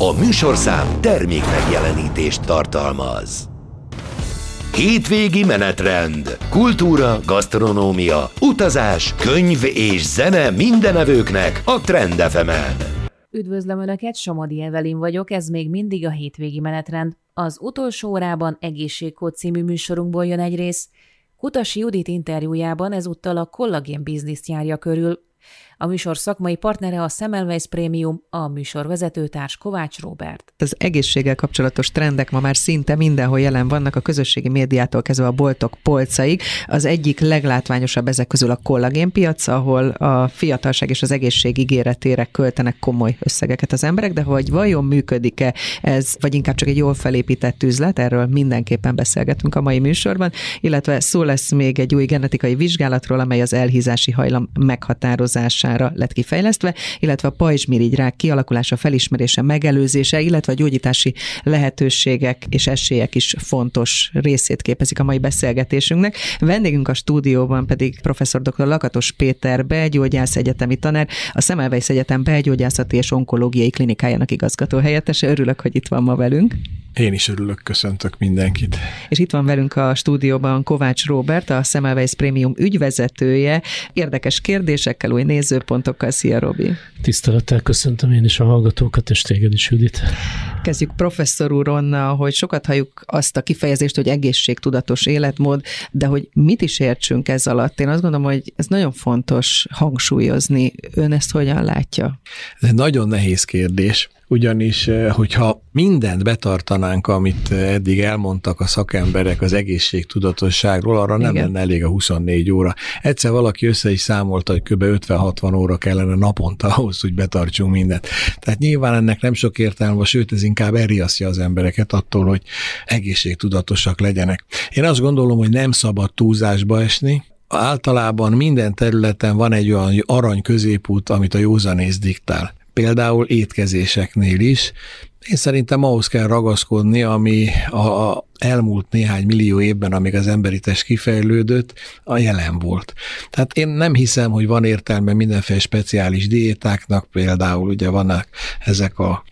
A műsorszám termék megjelenítést tartalmaz. Hétvégi menetrend, kultúra, gasztronómia, utazás, könyv és zene mindenevőknek a Trend FM-en. Üdvözlöm Önöket, Somodi Evelin vagyok, ez még mindig a hétvégi menetrend. Az utolsó órában Egészségkód című műsorunkból jön egy rész. Kutasi Judit interjújában ezúttal a kollagén bizniszt járja körül. A műsor szakmai partnere a Semmelweis Premium, a műsorvezetőtárs Kovács Róbert. Az egészséggel kapcsolatos trendek ma már szinte mindenhol jelen vannak, a közösségi médiától kezdve a boltok polcaig. Az egyik leglátványosabb ezek közül a kollagénpiac, ahol a fiatalság és az egészség ígéretére költenek komoly összegeket az emberek, de hogy vajon működik-e ez, vagy inkább csak egy jól felépített üzlet, erről mindenképpen beszélgetünk a mai műsorban, illetve szó lesz még egy új genetikai vizsgálatról, amely az elhízási hajlam meghatározására lett kifejlesztve, illetve a pajzsmirigyrák kialakulása, felismerése, megelőzése, illetve a gyógyítási lehetőségek és esélyek is fontos részét képezik a mai beszélgetésünknek. Vendégünk a stúdióban pedig professzor dr. Lakatos Péter belgyógyász, egyetemi tanár, a Semmelweis Egyetem belgyógyászati és onkológiai klinikájának igazgatóhelyettese. Örülök, hogy itt van ma velünk. Én is örülök, köszöntök mindenkit. És itt van velünk a stúdióban Kovács Róbert, a Semmelweis Premium ügyvezetője. Érdekes kérdésekkel, új nézőpontokkal. Szia, Robi! Tisztelettel köszöntöm én is a hallgatókat, és téged is, Judit. Kezdjük professzor úr onnal, hogy sokat halljuk azt a kifejezést, hogy egészségtudatos életmód, de hogy mit is értsünk ez alatt? Én azt gondolom, hogy ez nagyon fontos hangsúlyozni. Ön ezt hogyan látja? Ez egy nagyon nehéz kérdés. Ugyanis, hogyha mindent betartanánk, amit eddig elmondtak a szakemberek az egészségtudatosságról, arra nem lenne elég a 24 óra. Egyszer valaki össze is számolta, hogy kb. 50-60 óra kellene naponta ahhoz, hogy betartsunk mindent. Tehát nyilván ennek nem sok értelme, sőt, ez inkább elriasztja az embereket attól, hogy egészségtudatosak legyenek. Én azt gondolom, hogy nem szabad túlzásba esni. Általában minden területen van egy olyan arany középút, amit a józanész diktál. Például étkezéseknél is. Én szerintem ahhoz kell ragaszkodni, ami a elmúlt néhány millió évben, amíg az emberi test kifejlődött, a jelen volt. Tehát én nem hiszem, hogy van értelme mindenféle speciális diétáknak, például ugye vannak ezek a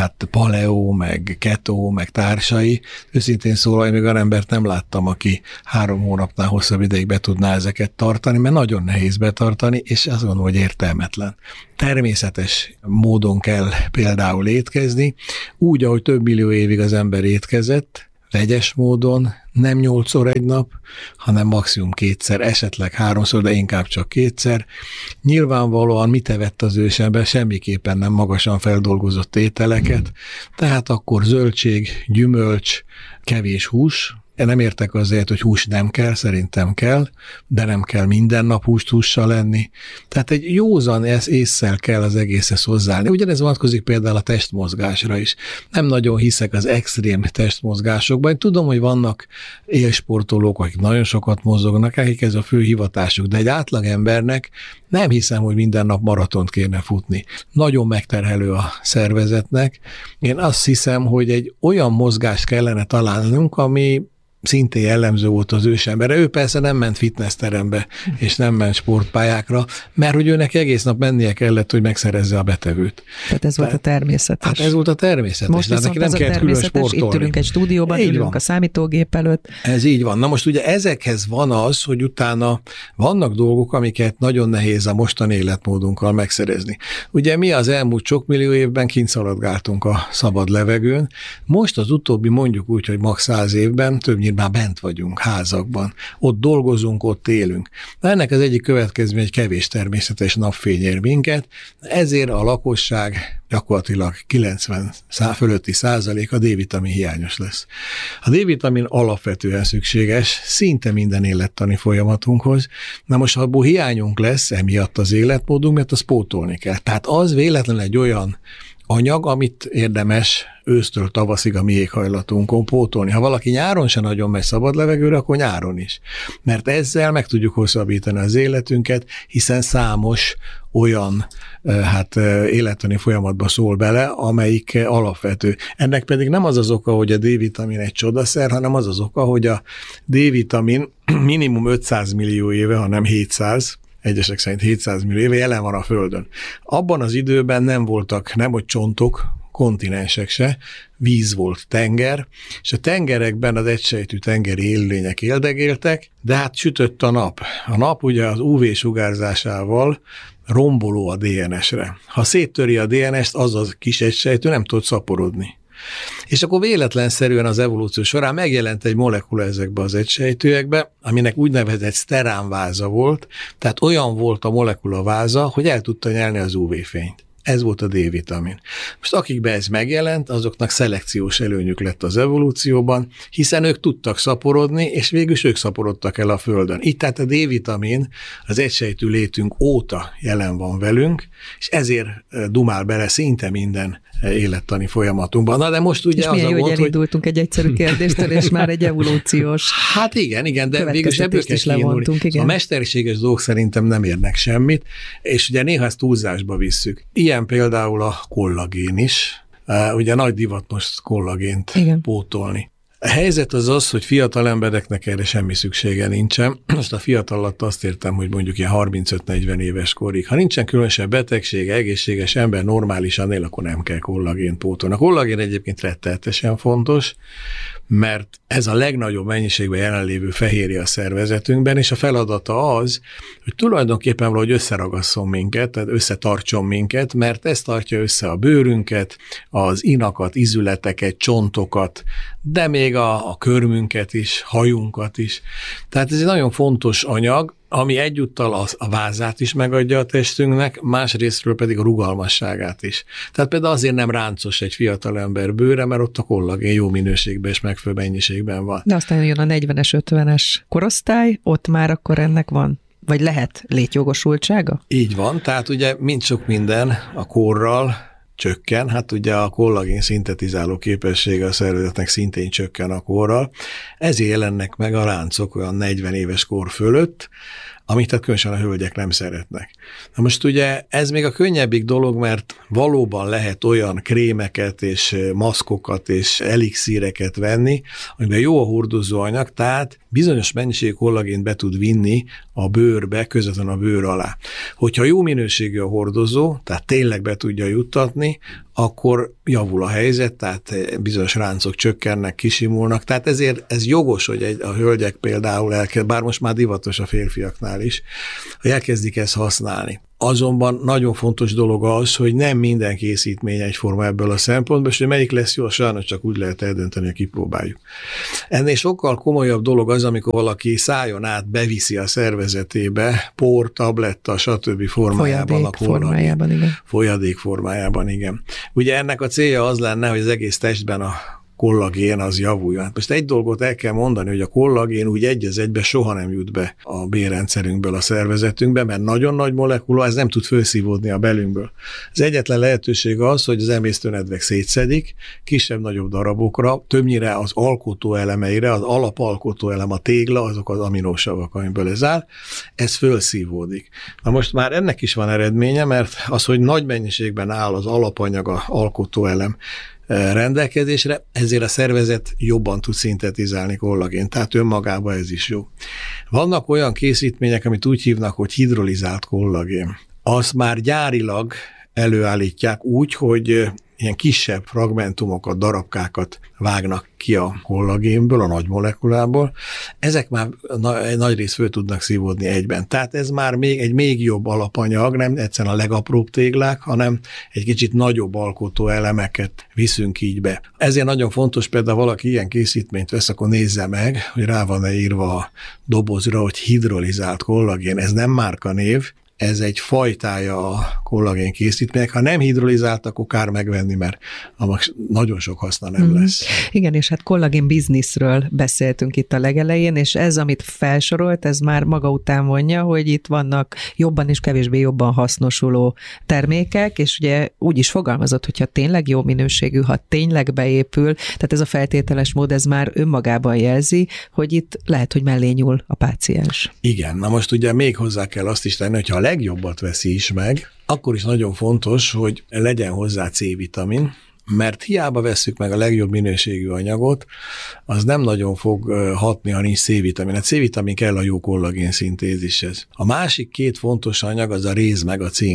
paleo, meg keto, meg társai. Őszintén szólva, én még olyan embert nem láttam, aki 3 hónapnál hosszabb ideig be tudná ezeket tartani, mert nagyon nehéz betartani, és azt gondolom, hogy értelmetlen. Természetes módon kell például étkezni, úgy, ahogy több millió évig az ember étkezett, vegyes módon, nem 8-szor egy nap, hanem maximum 2-szer, esetleg 3-szor, de inkább csak 2-szer. Nyilvánvalóan mit evett az ősember? Semmiképpen nem magasan feldolgozott ételeket, tehát akkor zöldség, gyümölcs, kevés hús. Én nem értek azért, hogy hús nem kell, szerintem kell, de nem kell minden nap hússal lenni. Tehát egy józan ésszel kell az egészhez hozzáállni. Ugyanez vonatkozik például a testmozgásra is. Nem nagyon hiszek az extrém testmozgásokban. Én tudom, hogy vannak élsportolók, akik nagyon sokat mozognak, akik ez a fő hivatásuk, de egy átlagembernek nem hiszem, hogy minden nap maratont kéne futni. Nagyon megterhelő a szervezetnek. Én azt hiszem, hogy egy olyan mozgást kellene találnunk, ami szintén jellemző volt az ősemberre. Ő persze nem ment fitnessterembe, és nem ment sportpályákra, mert hogy őnek egész nap mennie kellett, hogy megszerezze a betevőt. Tehát ez volt a természetes. Hát ez volt a természetes. Most viszont nem ez a természetes, itt ülünk egy stúdióban, ülünk a számítógép előtt. Ez így van. Na most ugye ezekhez van az, hogy utána vannak dolgok, amiket nagyon nehéz a mostani életmódunkkal megszerezni. Ugye mi az elmúlt sok millió évben kint szaladgáltunk a szabad levegőn. Most az utóbbi, mondjuk úgy, hogy max. 100 évben többnyire már bent vagyunk, házakban. Ott dolgozunk, ott élünk. De ennek az egyik következmény, egy kevés természetes napfény ér minket, ezért a lakosság gyakorlatilag 90 fölötti százalék a D-vitamin hiányos lesz. A D-vitamin alapvetően szükséges szinte minden élettani folyamatunkhoz. Na most, ha abból hiányunk lesz emiatt az életmódunk, mert azt pótolni kell. Tehát az véletlenül egy olyan anyag, amit érdemes ősztől tavaszig a mi éghajlatunkon pótolni. Ha valaki nyáron se nagyon megy szabad levegőre, akkor nyáron is. Mert ezzel meg tudjuk hosszabbítani az életünket, hiszen számos olyan élettani folyamatba szól bele, amelyik alapvető. Ennek pedig nem az az oka, hogy a D-vitamin egy csodaszer, hanem az az oka, hogy a D-vitamin minimum 500 millió éve, hanem 700, egyesek szerint 700 millió éve jelen van a Földön. Abban az időben nem voltak, nem hogy csontok, kontinensek se, víz volt, tenger, és a tengerekben az egysejtű tengeri élőlények éldegéltek, de hát sütött a nap. A nap ugye az UV-sugárzásával romboló a DNS-re. Ha széttöri a DNS-t, az a kis egysejtű nem tud szaporodni. És akkor véletlenszerűen az evolúció során megjelent egy molekula ezekbe az egysejtőekbe, aminek úgynevezett szteránváza volt, tehát olyan volt a molekula váza, hogy el tudta nyelni az UV-fényt. Ez volt a D-vitamin. Most akikben ez megjelent, azoknak szelekciós előnyük lett az evolúcióban, hiszen ők tudtak szaporodni, és végül ők szaporodtak el a Földön. Így tehát a D-vitamin az egysejtű létünk óta jelen van velünk, és ezért dumál bele szinte minden élettani folyamatunkban. Na de most ugye és az milyen jó, hogy elindultunk egy egyszerű kérdéstől, és már egy evolúciós. Hát igen, de végül ebből kell kiindulni. A mesterséges dolgok szerintem nem érnek semmit, és ugye néha ezt túlzásba visszük. Ilyen például a kollagén is. Ugye nagy divat most kollagént pótolni. A helyzet az az, hogy fiatal embereknek erre semmi szüksége nincsen. Most a fiatal alatt azt értem, hogy mondjuk ilyen 35-40 éves korig. Ha nincsen különösebb betegsége, egészséges ember normálisan él, akkor nem kell kollagént pótolni. A kollagén egyébként rettenetesen fontos, mert ez a legnagyobb mennyiségben jelenlévő fehérje a szervezetünkben, és a feladata az, hogy tulajdonképpen valahogy összeragasszon minket, tehát összetartson minket, mert ez tartja össze a bőrünket, az inakat, izületeket, csontokat, de még a körmünket is, hajunkat is. Tehát ez egy nagyon fontos anyag, ami egyúttal a vázát is megadja a testünknek, másrésztről pedig a rugalmasságát is. Tehát például azért nem ráncos egy fiatal ember bőre, mert ott a kollagén jó minőségben és megfelelő mennyiségben van. De aztán jön a 40-es, 50-es korosztály, ott már akkor ennek van, vagy lehet létjogosultsága? Így van, tehát ugye mind sok minden a korral csökken, hát ugye a kollagén szintetizáló képessége a szervezetnek szintén csökken a korral, ezért jelennek meg a ráncok olyan 40 éves kor fölött, amit tehát különösen a hölgyek nem szeretnek. Na most ugye ez még a könnyebbik dolog, mert valóban lehet olyan krémeket és maszkokat és elixíreket venni, amiben jó a hordozóanyag, tehát bizonyos mennyiségű kollagént be tud vinni a bőrbe, közvetlenül a bőr alá. Hogyha jó minőségű a hordozó, tehát tényleg be tudja juttatni, akkor javul a helyzet, tehát bizonyos ráncok csökkennek, kisimulnak, tehát ezért ez jogos, hogy a hölgyek például bár most már divatos a férfiaknál is, hogy elkezdik ezt használni. Azonban nagyon fontos dolog az, hogy nem minden készítmény egyforma ebből a szempontból, és hogy melyik lesz jó, sajnos csak úgy lehet eldönteni, hogy kipróbáljuk. Ennél sokkal komolyabb dolog az, amikor valaki szájon át beviszi a szervezetébe por, tabletta, stb. Formájában a kollagén. Folyadék formájában, igen. Ugye ennek a célja az lenne, hogy az egész testben a kollagén az javuljon. Most egy dolgot el kell mondani, hogy a kollagén úgy egy az egybe soha nem jut be a bélrendszerünkből, a szervezetünkbe, mert nagyon nagy molekula, ez nem tud felszívódni a belünkből. Az egyetlen lehetőség az, hogy az emésztőnedvek szétszedik, kisebb-nagyobb darabokra, többnyire az alkotó elemeire, az alapalkotó elem, a tégla, azok az aminósavak, amiből ez áll, ez felszívódik. Na most már ennek is van eredménye, mert az, hogy nagy mennyiségben áll az alapanyag, az alkotó elem rendelkezésre, ezért a szervezet jobban tud szintetizálni kollagént, tehát önmagában ez is jó. Vannak olyan készítmények, amit úgy hívnak, hogy hidrolizált kollagén. Azt már gyárilag előállítják úgy, hogy ilyen kisebb fragmentumokat, darabkákat vágnak ki a kollagénből, a nagy molekulából. Ezek már nagy rész föl tudnak szívódni egyben. Tehát ez már még jobb alapanyag, nem egyszerűen a legapróbb téglák, hanem egy kicsit nagyobb alkotó elemeket viszünk így be. Ezért nagyon fontos például, valaki ilyen készítményt vesz, akkor nézze meg, hogy rá van-e írva a dobozra, hogy hidrolizált kollagén. Ez nem márkanév, ez egy fajtája a kollagén készítmények. Ha nem hidrolizált, akkor kár megvenni, mert annak nagyon sok haszna nem lesz. Igen, és hát kollagén bizniszről beszéltünk itt a legelején, és ez, amit felsorolt, ez már maga után vonja, hogy itt vannak jobban és kevésbé jobban hasznosuló termékek, és ugye úgy is fogalmazott, hogyha tényleg jó minőségű, ha tényleg beépül, tehát ez a feltételes mód, ez már önmagában jelzi, hogy itt lehet, hogy mellé nyúl a páciens. Igen, na most ugye még hozzá kell azt is tenni, hogyha a legjobbat veszi is meg, akkor is nagyon fontos, hogy legyen hozzá C-vitamin, mert hiába vesszük meg a legjobb minőségű anyagot, az nem nagyon fog hatni, ha nincs C-vitamin. A C-vitamin kell a jó kollagén szintézishez. A másik két fontos anyag az a réz meg a cink.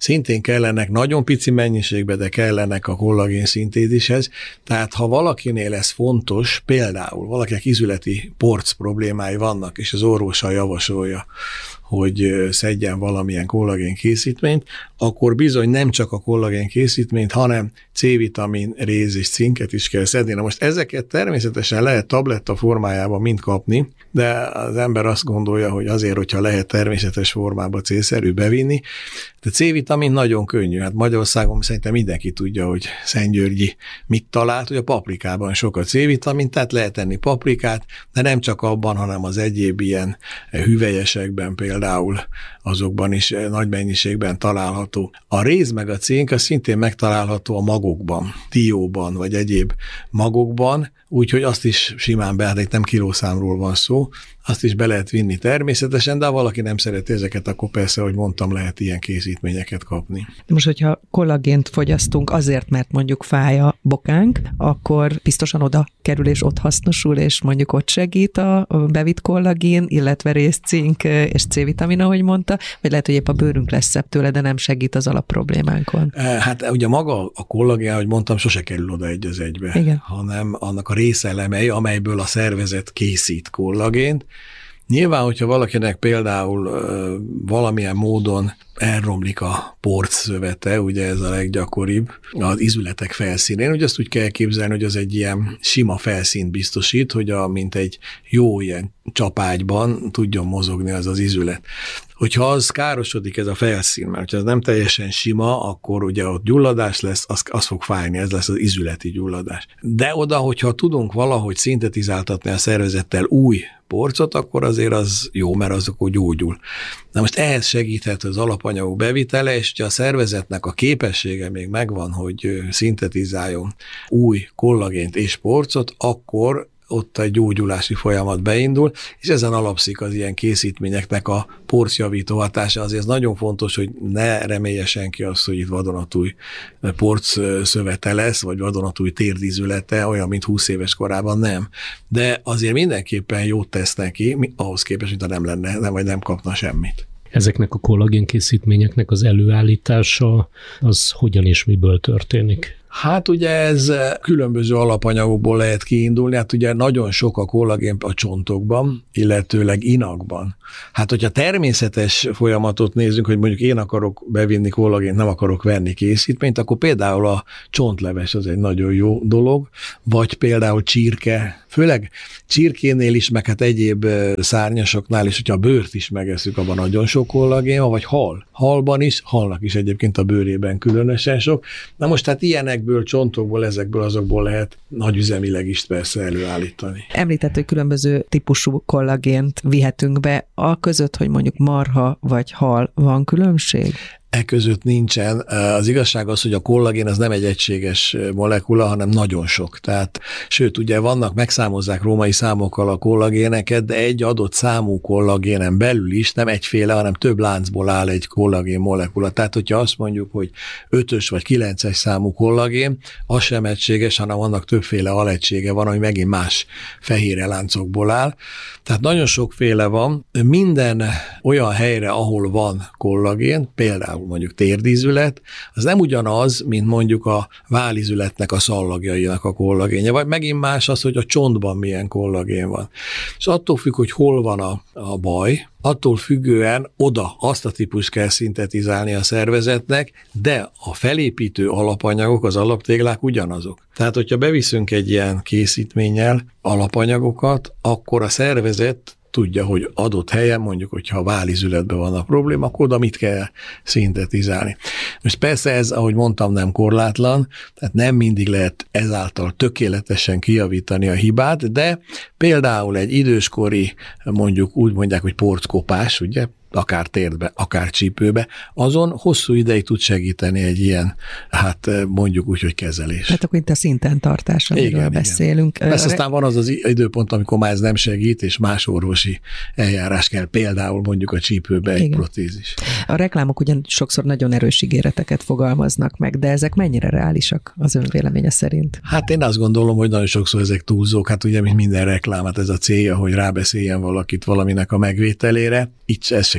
szintén kellenek nagyon pici mennyiségben, de kellenek a kollagén szintézishez. Tehát ha valakinél ez fontos, például valakinek izületi porc problémái vannak, és az orvosa javasolja, hogy szedjen valamilyen kollagén készítményt, akkor bizony nem csak a kollagén készítményt, hanem C-vitamin, réz és cinket is kell szedni. Na most ezeket természetesen lehet tabletta formájában mind kapni, de az ember azt gondolja, hogy azért, hogyha lehet természetes formában célszerű bevinni. De C-vitamin nagyon könnyű. Hát Magyarországon szerintem mindenki tudja, hogy Szentgyörgyi mit talált, hogy a paprikában sok a C-vitamin, tehát lehet enni paprikát, de nem csak abban, hanem az egyéb ilyen hüvelyesekben például azokban is nagy mennyiségben található. A réz meg a cink az szintén megtalálható a magokban, dióban vagy egyéb magokban, úgyhogy azt is simán be, hát nem kilószámról van szó, azt is be lehet vinni természetesen, de ha valaki nem szereti ezeket, akkor persze, ahogy mondtam, lehet ilyen készítményeket kapni. Most, hogyha kollagént fogyasztunk azért, mert mondjuk fáj a bokánk, akkor biztosan oda kerül és ott hasznosul, és mondjuk ott segít a bevitt kollagén, illetve réz, cink és C-vitamin, ahogy mondta, vagy lehet, hogy épp a bőrünk lesz szebb tőle, de nem segít az alapproblémánkon. Hát ugye maga a kollagén, ahogy mondtam, sose kerül oda egy az egybe, igen, hanem annak a részelemei, amelyből a szervezet készít kollagént. Nyilván, hogyha valakinek például valamilyen módon elromlik a porcszövete, ugye ez a leggyakoribb, az izületek felszínén, ugye azt úgy kell képzelni, hogy az egy ilyen sima felszínt biztosít, hogy mint egy jó ilyen csapágyban tudjon mozogni az izület. Hogyha az károsodik ez a felszín, mert ha ez nem teljesen sima, akkor ugye ott gyulladás lesz, az fog fájni, ez lesz az izületi gyulladás. De oda, hogyha tudunk valahogy szintetizáltatni a szervezettel új porcot, akkor azért az jó, mert az akkor gyógyul. Na most ehhez segíthet az alapanyagok bevitele, és ha a szervezetnek a képessége még megvan, hogy szintetizáljon új kollagént és porcot, akkor ott egy gyógyulási folyamat beindul, és ezen alapszik az ilyen készítményeknek a porcjavító hatása. Azért nagyon fontos, hogy ne remélje senki azt, hogy itt vadonatúj porc szövete lesz, vagy vadonatúj térdizülete, olyan, mint 20 éves korában, nem. De azért mindenképpen jót tesz neki, ahhoz képest, mint ha nem lenne, vagy nem kapna semmit. Ezeknek a kollagén készítményeknek az előállítása, az hogyan és miből történik? Hát ugye ez különböző alapanyagokból lehet kiindulni, hát ugye nagyon sok a kollagén a csontokban, illetőleg inakban. Hát hogyha természetes folyamatot nézzünk, hogy mondjuk én akarok bevinni kollagént, nem akarok venni készítményt, akkor például a csontleves az egy nagyon jó dolog, vagy például csirke, főleg csirkénél is, meg hát egyéb szárnyasoknál is, hogyha a bőrt is megesszük, abban nagyon sok kollagén van, vagy hal. Halban is, halnak is egyébként a bőrében különösen sok. Na most hát ilyenekből, csontokból, ezekből azokból lehet nagyüzemileg is persze előállítani. Említett, hogy különböző típusú kollagént vihetünk be, a között, hogy mondjuk marha vagy hal, van különbség? E között nincsen. Az igazság az, hogy a kollagén az nem egy egységes molekula, hanem nagyon sok. Tehát, sőt, ugye megszámozzák római számokkal a kollagéneket, de egy adott számú kollagénen belül is nem egyféle, hanem több láncból áll egy kollagén molekula. Tehát, hogyha azt mondjuk, hogy 5-ös vagy 9-es számú kollagén, az sem egységes, hanem annak többféle alegysége van, ami megint más fehérje láncokból áll. Tehát nagyon sokféle van. Minden olyan helyre, ahol van kollagén, például mondjuk térdizület, az nem ugyanaz, mint mondjuk a vállizületnek a szallagjainak a kollagénje, vagy megint más az, hogy a csontban milyen kollagén van. És attól függ, hogy hol van a baj, attól függően oda azt a típust kell szintetizálni a szervezetnek, de a felépítő alapanyagok, az alaptéglák ugyanazok. Tehát, hogyha beviszünk egy ilyen készítménnyel alapanyagokat, akkor a szervezet tudja, hogy adott helyen, mondjuk, hogyha a vállizületben van a probléma, akkor oda mit kell szintetizálni. Most persze ez, ahogy mondtam, nem korlátlan, tehát nem mindig lehet ezáltal tökéletesen kijavítani a hibát, de például egy időskori, mondjuk úgy mondják, hogy porckopás, ugye, akár térdbe, akár csípőbe, azon hosszú ideig tud segíteni egy ilyen, hát mondjuk úgy, hogy kezelés. Tehát akkor itt a szinten tartás, amiről beszélünk. Persze aztán van az időpont, amikor már ez nem segít, és más orvosi eljárás kell, például mondjuk a csípőbe egy protézis. A reklámok ugyan sokszor nagyon erős ígéreteket fogalmaznak meg, de ezek mennyire reálisak az ön véleménye szerint? Hát én azt gondolom, hogy nagyon sokszor ezek túlzók, hát ugye, mint minden reklám, hát ez a célja, hogy rábeszéljen valakit valaminek a megvételére, itt ez se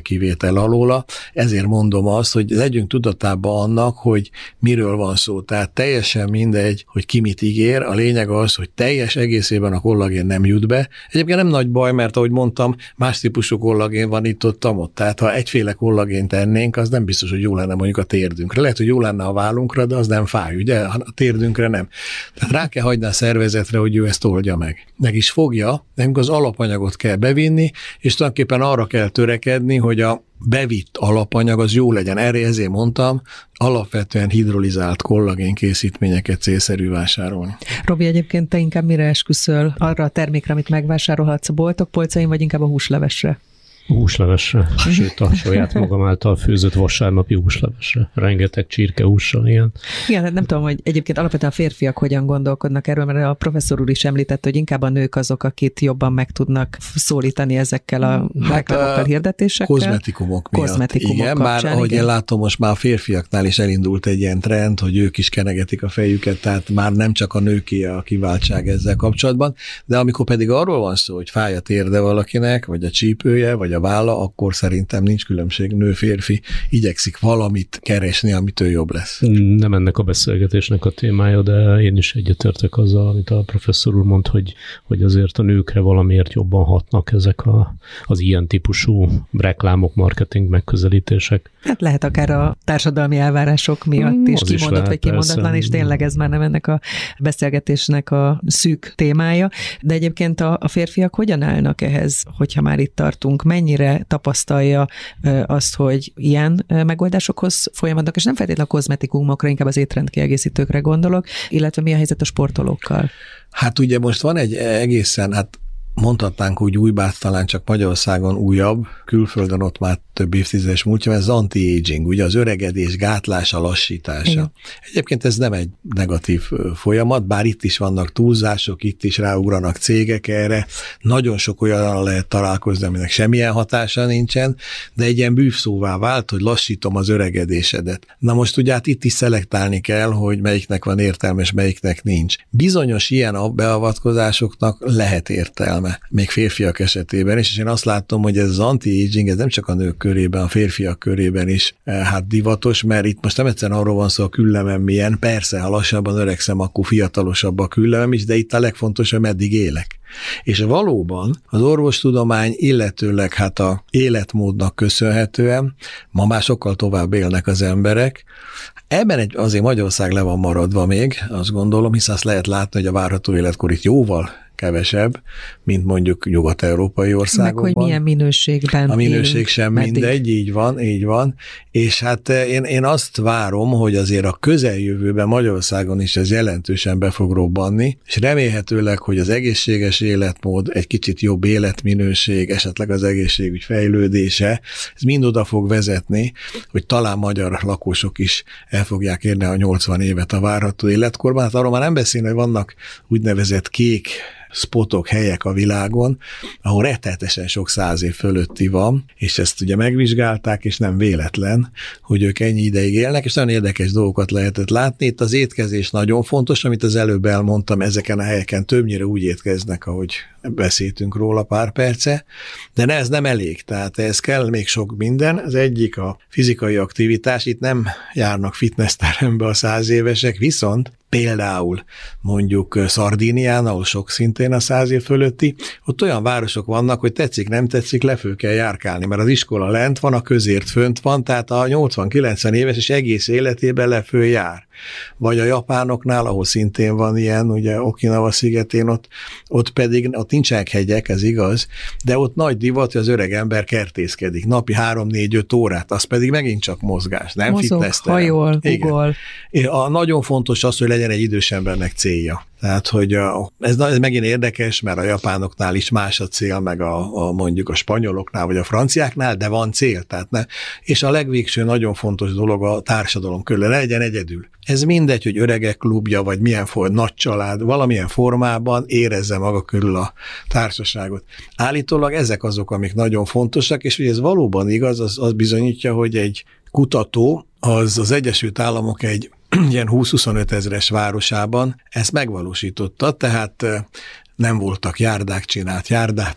kivétel alóla. Ezért mondom azt, hogy legyünk tudatában annak, hogy miről van szó. Tehát teljesen mindegy, hogy ki mit ígér. A lényeg az, hogy teljes egészében a kollagén nem jut be. Egyébként nem nagy baj, mert ahogy mondtam, más típusú kollagén van itt-ott. Tehát ha egyféle kollagént tennénk, az nem biztos, hogy jó lenne mondjuk a térdünkre. Lehet, hogy jó lenne a vállunkra, de az nem fáj, ugye? A térdünkre nem. Tehát rá kell hagyni a szervezetre, hogy ő ezt oldja meg. Meg is fogja, nekünk az alapanyagot kell bevinni, és tulajdonképpen arra kell törekedni, hogy a bevitt alapanyag az jó legyen. Ezért mondtam, alapvetően hidrolizált kollagén készítményeket célszerű vásárolni. Robi, egyébként te inkább mire esküszöl? Arra a termékre, amit megvásárolhatsz a boltok polcain, vagy inkább a húslevesre? Húslevesre, sőt a saját magam által főzött vasárnapi húslevesre. Rengeteg csirkehússal, ilyen. Igen, nem tudom, hogy egyébként alapvetően a férfiak hogyan gondolkodnak erről, mert a professzor úr is említett, hogy inkább a nők azok, akit jobban meg tudnak szólítani ezekkel a reklámokkal, hirdetésekkel. Kozmetikumok miatt. Igen, bár ahogy én látom, most már a férfiaknál is elindult egy ilyen trend, hogy ők is kenegetik a fejüket, tehát már nem csak a nőké a kiváltság ezzel kapcsolatban, de amikor pedig arról van szó, hogy fáj a térde valakinek, vagy a csípője, vagy a válla, akkor szerintem nincs különbség, nő-férfi igyekszik valamit keresni, amitől jobb lesz. Nem ennek a beszélgetésnek a témája, de én is egyetértek azzal, amit a professzor úr mond, hogy azért a nőkre valamiért jobban hatnak ezek az ilyen típusú reklámok, marketing megközelítések. Hát lehet akár a társadalmi elvárások miatt is kimondott vagy kimondatlan, és tényleg ez már nem ennek a beszélgetésnek a szűk témája. De egyébként a férfiak hogyan állnak ehhez, hogyha már itt tartunk? Mennyire tapasztalja azt, hogy ilyen megoldásokhoz folyamadnak, és nem feltétlenül a kozmetikumokra, inkább az étrendkiegészítőkre gondolok, illetve mi a helyzet a sportolókkal? Hát ugye most van egy egészen, mondhatnánk úgy új, bár talán csak Magyarországon újabb, külföldön ott már több évtizedes múltja, ez az anti-aging, ugye az öregedés gátlása, lassítása. Igen. Egyébként ez nem egy negatív folyamat, bár itt is vannak túlzások, itt is ráugranak cégek erre, nagyon sok olyan lehet találkozni, aminek semmilyen hatása nincsen, de egy ilyen bűvszóvá vált, hogy lassítom az öregedésedet. Na most ugye itt is szelektálni kell, hogy melyiknek van értelme, és melyiknek nincs. Bizonyos ilyen beavatkozásoknak lehet értelme, még férfiak esetében is, és én azt látom, hogy ez az anti-aging, ez nem csak a nők körében, a férfiak körében is divatos, mert itt most nem egyszerűen arról van szó, a küllemem milyen, persze, ha lassabban öregszem, akkor fiatalosabb a küllemem is, de itt a legfontosabb, meddig élek. És valóban az orvostudomány, illetőleg a életmódnak köszönhetően ma már sokkal tovább élnek az emberek. Ebben azért Magyarország le van maradva még, azt gondolom, hiszen azt lehet látni, hogy a várható életkor itt jóval kevesebb, mint mondjuk nyugat-európai országokban. Meg hogy milyen minőségben a minőség sem mindegy, így van. És én azt várom, hogy azért a közeljövőben Magyarországon is ez jelentősen be fog robbanni, és remélhetőleg, hogy az egészséges életmód, egy kicsit jobb életminőség, esetleg az egészségügy fejlődése, ez mind oda fog vezetni, hogy talán magyar lakosok is el fogják érni a 80 évet a várható életkorban. Hát arról már nem beszélni, hogy vannak úgynevezett kék spotok, helyek a világon, ahol rettenetesen sok 100 év fölötti van, és ezt ugye megvizsgálták, és nem véletlen, hogy ők ennyi ideig élnek, és nagyon érdekes dolgokat lehetett látni. Itt az étkezés nagyon fontos, amit az előbb elmondtam, ezeken a helyeken többnyire úgy étkeznek, ahogy beszéltünk róla pár perce, de ez nem elég, tehát ez kell még sok minden. Az egyik a fizikai aktivitás, itt nem járnak fitnessterembe a 100 évesek, viszont például mondjuk Szardínián, ahol sok szintén a 100 év fölötti, ott olyan városok vannak, hogy tetszik, nem tetszik, lefő kell járkálni, mert az iskola lent van, a közért fönt van, tehát a 80-90 éves és egész életében lefő jár. Vagy a japánoknál, ahol szintén van ilyen, ugye Okinawa szigetén, ott nincsenek hegyek, ez igaz, de ott nagy divat, hogy az öreg ember kertészkedik, napi 3-4-5 órát, az pedig megint csak mozgás, nem fitnessterem. Hajol, ugol. Nagyon fontos az, hogy legyen egy idős embernek célja. Tehát, hogy ez megint érdekes, mert a japánoknál is más a cél, meg mondjuk a spanyoloknál, vagy a franciáknál, de van cél. Tehát és a legvégső nagyon fontos dolog a társadalom körül, legyen egyedül. Ez mindegy, hogy öregek klubja, vagy milyen nagy család, valamilyen formában érezze maga körül a társaságot. Állítólag ezek azok, amik nagyon fontosak, és hogy ez valóban igaz, az bizonyítja, hogy egy kutató az Egyesült Államok egy ilyen 20-25 ezeres városában ezt megvalósította, tehát nem voltak járdák, csinált járdát,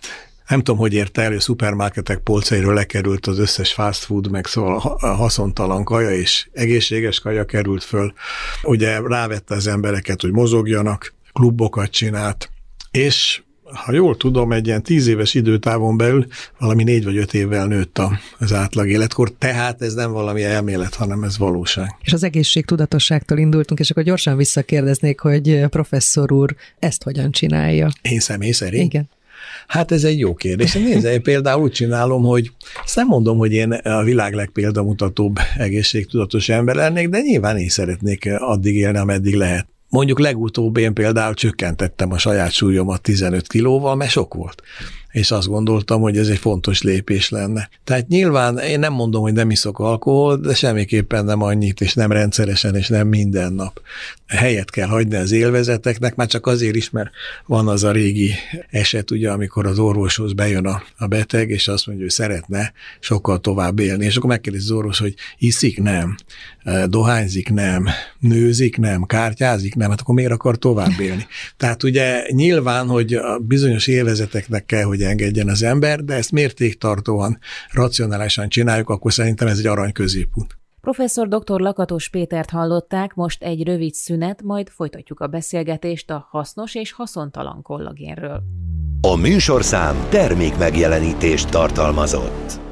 Nem tudom, hogy érte el, hogy a szupermarketek polcairól lekerült az összes fast food, meg szóval haszontalan kaja és egészséges kaja került föl. Ugye rávette az embereket, hogy mozogjanak, klubokat csinált, és ha jól tudom, egy ilyen 10 éves időtávon belül valami 4 vagy 5 évvel nőtt az átlag életkor, tehát ez nem valami elmélet, hanem ez valóság. És az egészségtudatosságtól indultunk, és akkor gyorsan visszakérdeznék, hogy professzor úr ezt hogyan csinálja? Én személy szerint? Igen. Hát ez egy jó kérdés. Nézd, én például úgy csinálom, hogy ezt nem mondom, hogy én a világ legpéldamutatóbb egészségtudatos ember lennék, de nyilván én szeretnék addig élni, ameddig lehet. Mondjuk legutóbb én például csökkentettem a saját súlyomat 15 kilóval, mert sok volt. És azt gondoltam, hogy ez egy fontos lépés lenne. Tehát nyilván én nem mondom, hogy nem iszok alkoholt, de semmiképpen nem annyit, és nem rendszeresen, és nem minden nap. Helyet kell hagyni az élvezeteknek, már csak azért is, mert van az a régi eset, ugye, amikor az orvoshoz bejön a beteg, és azt mondja, hogy szeretne sokkal tovább élni. És akkor megkérdezi az orvos, hogy iszik? Nem. Dohányzik? Nem. Nőzik? Nem. Kártyázik? Nem. Hát akkor miért akar tovább élni? Tehát ugye nyilván, hogy a bizonyos élvezeteknek kell, hogy engedjen az ember, de ezt mértéktartóan, racionálisan csináljuk, akkor szerintem ez egy arany középút. Professzor dr. Lakatos Pétert hallották, most egy rövid szünet, majd folytatjuk a beszélgetést a hasznos és haszontalan kollagénről. A műsorszám termék megjelenítést tartalmazott.